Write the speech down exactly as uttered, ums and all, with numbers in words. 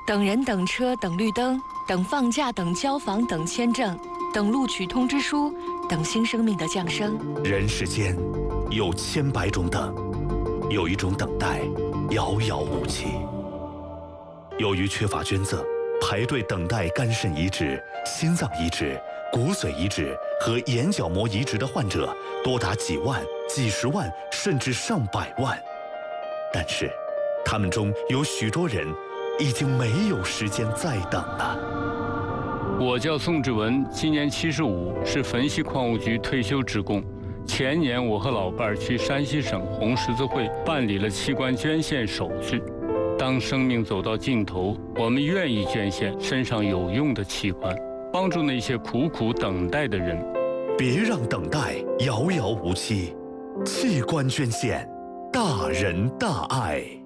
等人、等车、等绿灯，等放假、等交房、等签证，等录取通知书，等新生命的降生。 人世间有千百种等，有一种等待遥遥无期。由于缺乏捐赠，排队等待肝肾移植、心脏移植、骨髓移植和眼角膜移植的患者多达几万、几十万，甚至上百万。但是，他们中有许多人已经没有时间再等了。 我叫宋志文，今年七十五，是汾西矿务局退休职工。前年，我和老伴儿去山西省红十字会办理了器官捐献手续。当生命走到尽头，我们愿意捐献身上有用的器官，帮助那些苦苦等待的人。 别让等待遥遥无期，器官捐献，大仁大爱。